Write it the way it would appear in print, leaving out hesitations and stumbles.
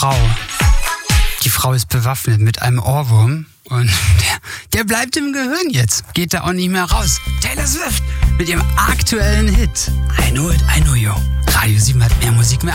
Frau. Die Frau ist bewaffnet mit einem Ohrwurm und der bleibt im Gehirn jetzt. Geht da auch nicht mehr raus. Taylor Swift mit ihrem aktuellen Hit I Know It, I Know You. Radio 7 hat mehr Musik, mehr